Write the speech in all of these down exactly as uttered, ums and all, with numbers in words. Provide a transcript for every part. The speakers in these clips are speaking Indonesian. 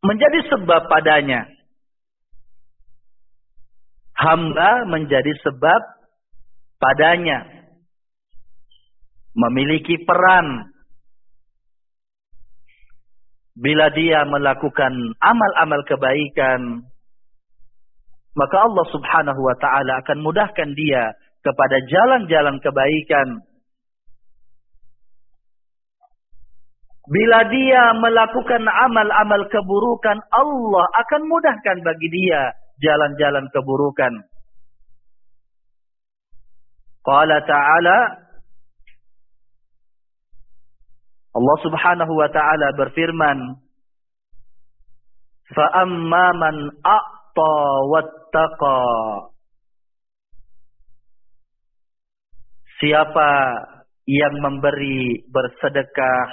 menjadi sebab padanya. Hamba menjadi sebab padanya. Memiliki peran. Bila dia melakukan amal-amal kebaikan, maka Allah subhanahu wa ta'ala akan mudahkan dia kepada jalan-jalan kebaikan. Bila dia melakukan amal-amal keburukan, Allah akan mudahkan bagi dia jalan-jalan keburukan. Qala ta'ala, Allah subhanahu wa ta'ala berfirman, فَأَمَّا مَنْ أَعْطَى وَاتَّقَى. Siapa yang memberi, bersedekah,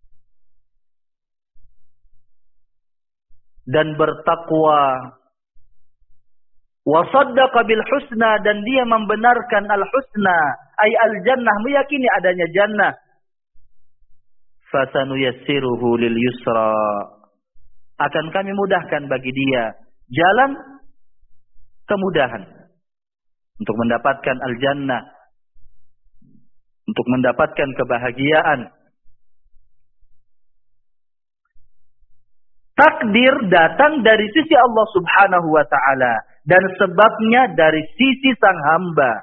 dan bertakwa, wasaddaqa bil husna, dan dia membenarkan al husna, ay al jannah, meyakini adanya jannah, fasanuyassiruhu lil yusra, akan kami mudahkan bagi dia jalan kemudahan untuk mendapatkan al jannah, untuk mendapatkan kebahagiaan. Takdir datang dari sisi Allah subhanahu wa ta'ala, dan sebabnya dari sisi sang hamba.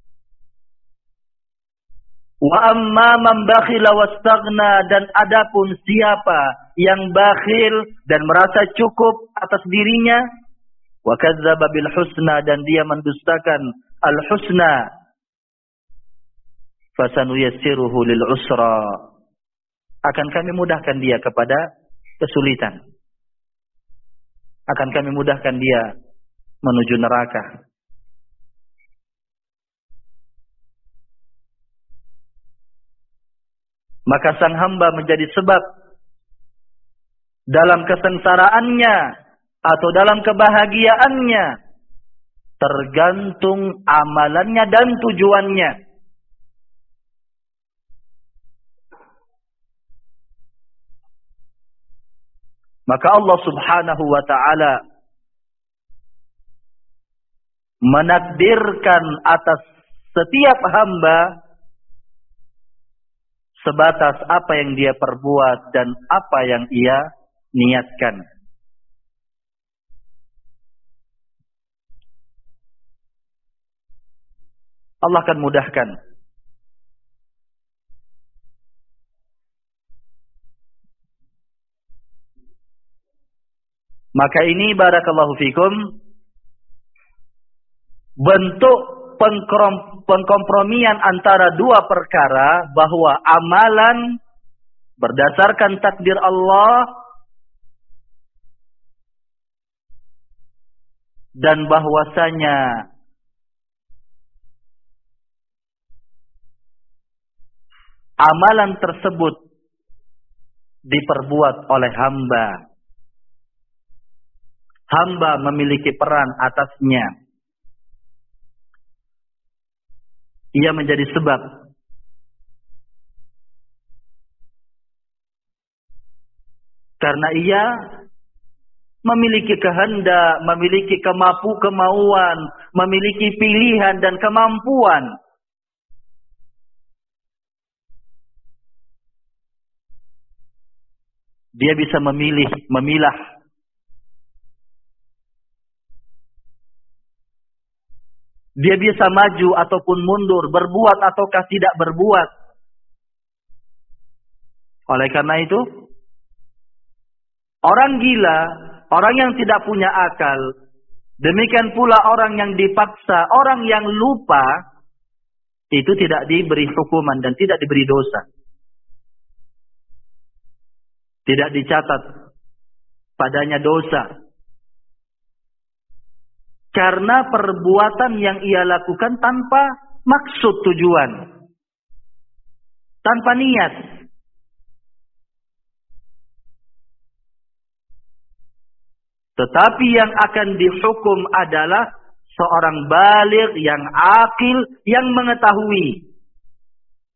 Wa amma man bakhila wastaghna, dan adapun siapa yang bakhil dan merasa cukup atas dirinya, wa kadzdzaba bil husna, dan dia mendustakan al husna, fasanuyassiruhu lil usra, akan kami mudahkan dia kepada kesulitan. Akan kami mudahkan dia menuju neraka. Maka sang hamba menjadi sebab dalam kesengsaraannya atau dalam kebahagiaannya, tergantung amalannya dan tujuannya. Maka Allah subhanahu wa ta'ala menakdirkan atas setiap hamba sebatas apa yang dia perbuat dan apa yang ia niatkan. Allah akan mudahkan. Maka ini barakallahu fikum bentuk pengkompromian antara dua perkara, bahwa amalan berdasarkan takdir Allah dan bahwasanya amalan tersebut diperbuat oleh hamba. Hamba memiliki peran atasnya. Ia menjadi sebab. Karena ia memiliki kehendak, memiliki kemampu kemauan, memiliki pilihan dan kemampuan. Dia bisa memilih, memilah. Dia bisa maju ataupun mundur, berbuat ataukah tidak berbuat. Oleh karena itu, orang gila, orang yang tidak punya akal, demikian pula orang yang dipaksa, orang yang lupa, itu tidak diberi hukuman dan tidak diberi dosa. Tidak dicatat padanya dosa. Karena perbuatan yang ia lakukan tanpa maksud tujuan. Tanpa niat. Tetapi yang akan dihukum adalah seorang baligh yang akil, yang mengetahui.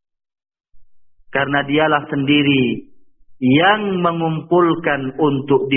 Karena dialah sendiri yang mengumpulkan untuk